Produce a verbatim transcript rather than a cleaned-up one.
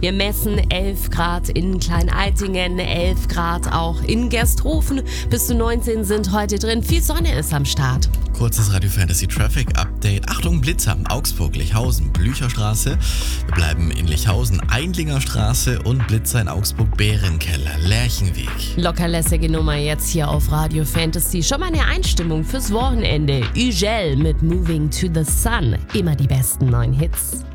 Wir messen elf Grad in Kleinaltingen, elf Grad auch in Gersthofen. Bis zu neunzehn sind heute drin. Viel Sonne ist am Start. Kurzes Radio Fantasy Traffic Update. Achtung, Blitzer. Augsburg, Lichhausen, Blücherstraße. Wir bleiben in Lichhausen, Eindlinger Straße und Blitzer in Augsburg, Bärenkeller, Lerchenweg. Lockerlässige Nummer jetzt hier auf Radio Fantasy. Schon mal eine Einstimmung fürs Wochenende. Ugel mit Moving to the Sun. Immer die besten neuen Hits.